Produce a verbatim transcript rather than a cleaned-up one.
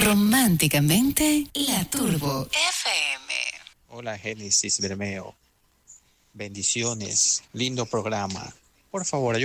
Románticamente, La Turbo F M. Hola, Génesis Bermeo. Bendiciones. Lindo programa. Por favor, ayúdame.